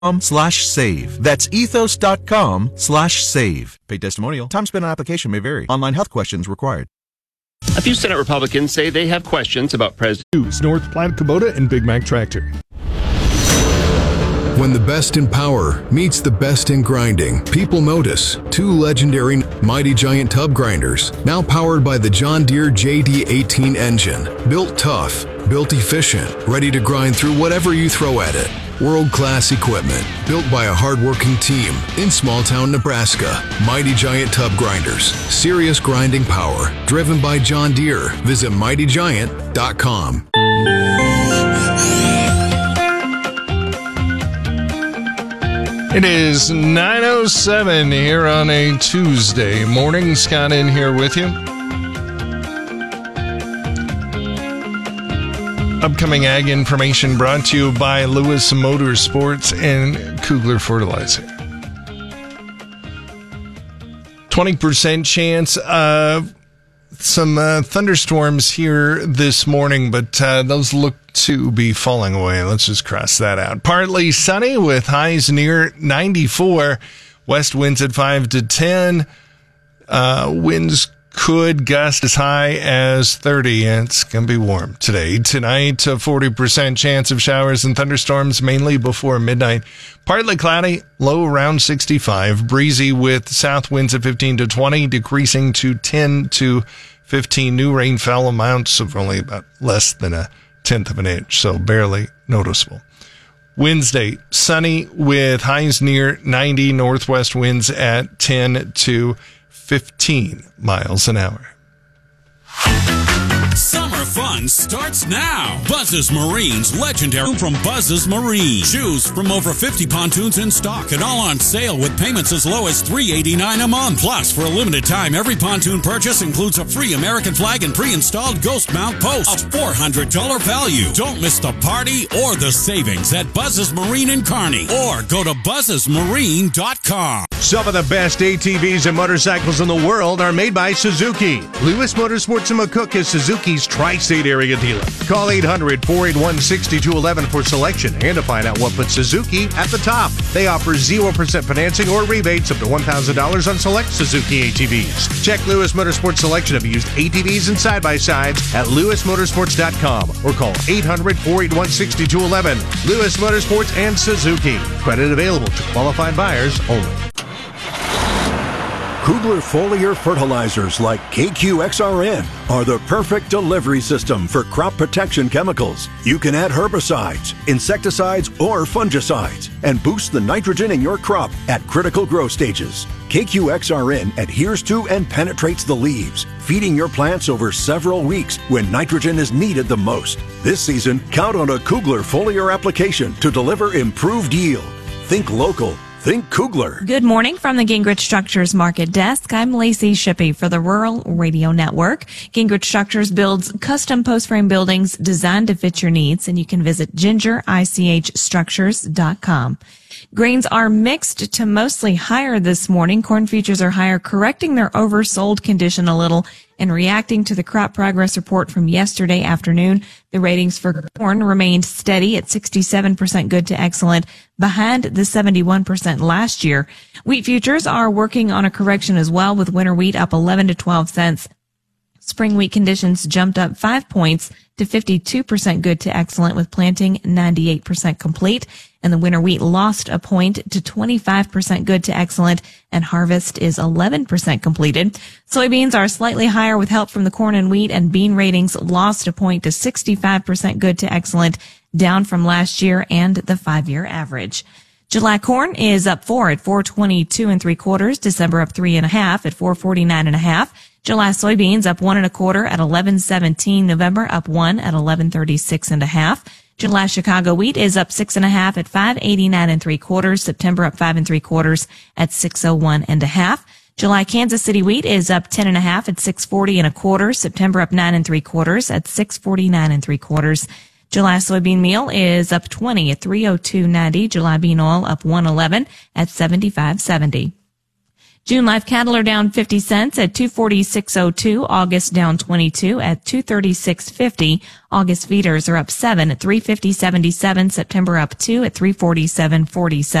ethos.com/save. That's ethos.com/save. Paid testimonial. Time spent on application may vary. Online health questions required. A few Senate Republicans say they have questions about President News, North Platte, Kubota, and Big Mac Tractor. When the best in power meets the best in grinding, people notice. Two legendary Mighty Giant tub grinders, now powered by the John Deere JD18 engine. Built tough, built efficient, ready to grind through whatever you throw at it. World-class equipment, built by a hard-working team in small-town Nebraska. Mighty Giant tub grinders, serious grinding power, driven by John Deere. Visit mightygiant.com. It is 9:07 here on a Tuesday morning. Scott in here with you. Upcoming ag information brought to you by Lewis Motorsports and Kugler Fertilizer. 20% chance of some thunderstorms here this morning, but those look to be falling away. Let's just cross that out. Partly sunny with highs near 94. West winds at 5 to 10. Winds could gust as high as 30. It's going to be warm today. Tonight, a 40% chance of showers and thunderstorms, mainly before midnight. Partly cloudy, low around 65. Breezy with south winds at 15 to 20, decreasing to 10 to 15. New rainfall amounts of only about less than a tenth of an inch, so barely noticeable. Wednesday, sunny with highs near 90, northwest winds at 10 to 15 miles an hour. Summer fun starts now. Buzz's Marine's legendary from Buzz's Marine. Choose from over 50 pontoons in stock and all on sale with payments as low as $389 a month. Plus, for a limited time, every pontoon purchase includes a free American flag and pre-installed ghost mount post. A $400 value. Don't miss the party or the savings at Buzz's Marine in Kearney or go to buzzesmarine.com. Some of the best ATVs and motorcycles in the world are made by Suzuki. Lewis Motorsports in McCook is Suzuki's tri-state area dealer. Call 800-481-6211 for selection and to find out what puts Suzuki at the top. They offer 0% financing or rebates up to $1,000 on select Suzuki ATVs. Check Lewis Motorsports selection of used ATVs and side-by-sides at lewismotorsports.com or call 800-481-6211. Lewis Motorsports and Suzuki. Credit available to qualified buyers only. Kugler foliar fertilizers like KQXRN are the perfect delivery system for crop protection chemicals. You can add herbicides, insecticides, or fungicides and boost the nitrogen in your crop at critical growth stages. KQXRN adheres to and penetrates the leaves, feeding your plants over several weeks when nitrogen is needed the most. This season, count on a Kugler foliar application to deliver improved yield. Think local. Think Kugler. Good morning from the Gingrich Structures Market Desk. I'm Lacey Shippey for the Rural Radio Network. Gingrich Structures builds custom post-frame buildings designed to fit your needs, and you can visit gingerichstructures.com. Grains are mixed to mostly higher this morning. Corn futures are higher, correcting their oversold condition a little and reacting to the crop progress report from yesterday afternoon. The ratings for corn remained steady at 67% good to excellent, behind the 71% last year. Wheat futures are working on a correction as well, with winter wheat up 11 to 12 cents. Spring wheat conditions jumped up 5 points to 52% good to excellent, with planting 98% complete. And the winter wheat lost a point to 25% good to excellent, and harvest is 11% completed. Soybeans are slightly higher with help from the corn and wheat, and bean ratings lost a point to 65% good to excellent, down from last year and the 5-year average. July corn is up 4 at 422 3/4. December up 3 1/2 at 449 1/2. July soybeans up 1 1/4 at 1117. November up 1 at 1136 1/2. July Chicago wheat is up 6 1/2 at 589 3/4. September up 5 3/4 at 601 1/2. July Kansas City wheat is up 10 1/2 at 640 1/4. September up 9 3/4 at 649 3/4. July soybean meal is up 20 at 302.90. July bean oil up 111 at 75.70. June live cattle are down 50 cents at 246.02. August down 22 at 236.50. August feeders are up 7 at 350.77. September up 2 at 347.47.